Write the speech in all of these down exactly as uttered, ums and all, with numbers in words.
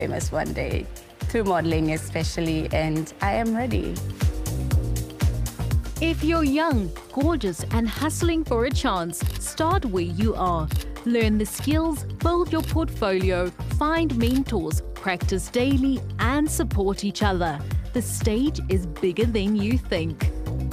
famous one day, through modeling especially, and I am ready. If you're young, gorgeous, and hustling for a chance, start where you are. Learn the skills, build your portfolio, find mentors, practice daily, and support each other. The stage is bigger than you think.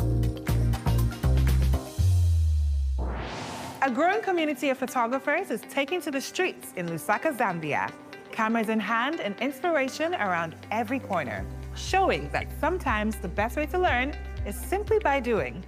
A growing community of photographers is taking to the streets in Lusaka, Zambia. Cameras in hand and inspiration around every corner, showing that sometimes the best way to learn is simply by doing.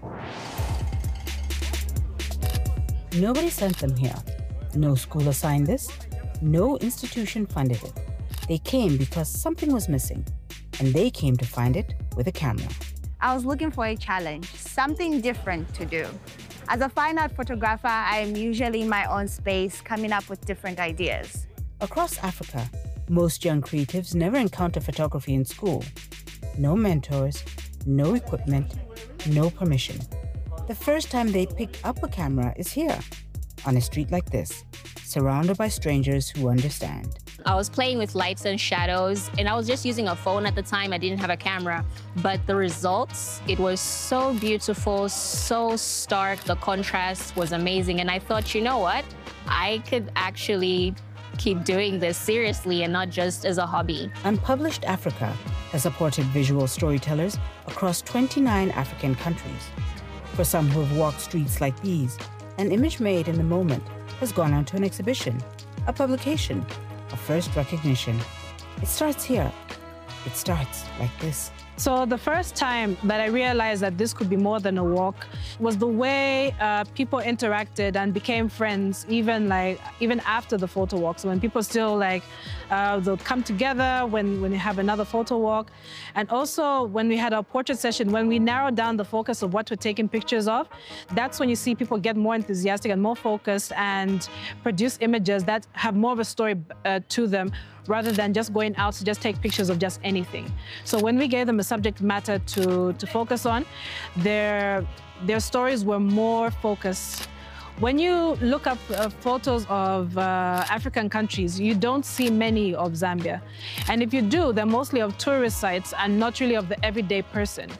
Nobody sent them here. No school assigned this. No institution funded it. They came because something was missing, and they came to find it with a camera. I was looking for a challenge, something different to do. As a fine art photographer, I am usually in my own space, coming up with different ideas. Across Africa, most young creatives never encounter photography in school. No mentors, no equipment, no permission. The first time they pick up a camera is here, on a street like this, surrounded by strangers who understand. I was playing with lights and shadows, and I was just using a phone at the time. I didn't have a camera, but the results, it was so beautiful, so stark. The contrast was amazing, and I thought, you know what? I could actually keep doing this seriously and not just as a hobby. Unpublished Africa has supported visual storytellers across twenty-nine African countries. For some who have walked streets like these, an image made in the moment has gone on to an exhibition, a publication, a first recognition. It starts here. It starts like this. So the first time that I realized that this could be more than a walk was the way uh, people interacted and became friends, even like even after the photo walk. So when people still like uh, they'll come together when when we have another photo walk, and also when we had our portrait session, when we narrowed down the focus of what we're taking pictures of, that's when you see people get more enthusiastic and more focused and produce images that have more of a story uh, to them, rather than just going out to just take pictures of just anything. So when we gave them a subject matter to, to focus on, their, their stories were more focused. When you look up uh, photos of uh, African countries, you don't see many of Zambia. And if you do, they're mostly of tourist sites and not really of the everyday person.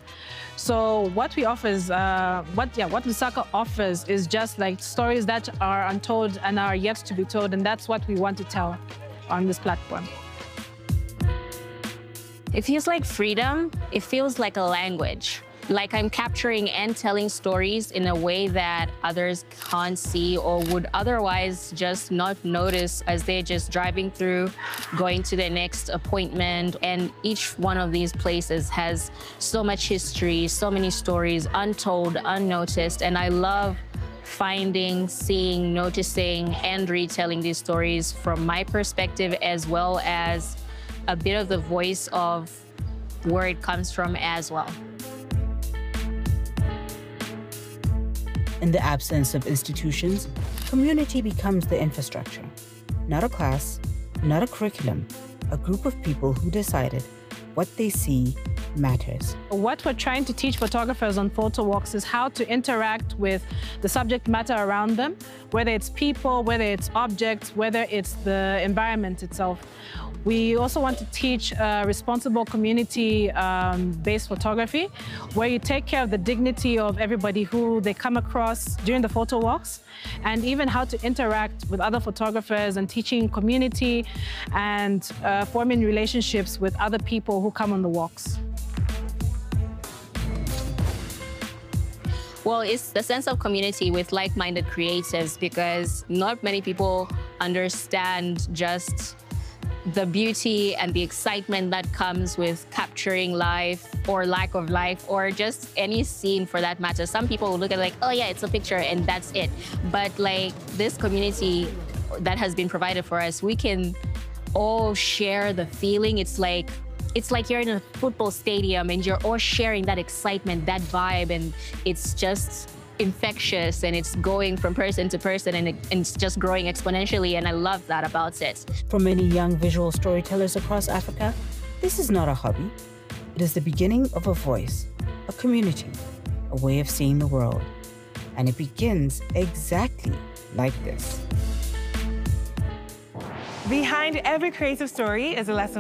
So what we offer is, uh, what, yeah, what Lusaka offers is just like stories that are untold and are yet to be told, and that's what we want to tell on this platform. It feels like freedom. It feels like a language. Like I'm capturing and telling stories in a way that others can't see or would otherwise just not notice as they're just driving through, going to their next appointment. And each one of these places has so much history, so many stories, untold, unnoticed. And I love finding, seeing, noticing, and retelling these stories from my perspective, as well as a bit of the voice of where it comes from as well. In the absence of institutions, community becomes the infrastructure. Not a class, not a curriculum, a group of people who decided what they see matters. What we're trying to teach photographers on photo walks is how to interact with the subject matter around them, whether it's people, whether it's objects, whether it's the environment itself. We also want to teach uh, responsible community-based um, photography, where you take care of the dignity of everybody who they come across during the photo walks, and even how to interact with other photographers and teaching community and uh, forming relationships with other people who come on the walks. Well, it's the sense of community with like-minded creatives, because not many people understand just the beauty and the excitement that comes with capturing life or lack of life, or just any scene for that matter. Some people will look at it like, oh yeah, it's a picture and that's it. But like this community that has been provided for us, we can all share the feeling. It's like It's like you're in a football stadium and you're all sharing that excitement, that vibe, and it's just infectious, and it's going from person to person, and, it, and it's just growing exponentially, and I love that about it. For many young visual storytellers across Africa, this is not a hobby. It is the beginning of a voice, a community, a way of seeing the world. And it begins exactly like this. Behind every creative story is a lesson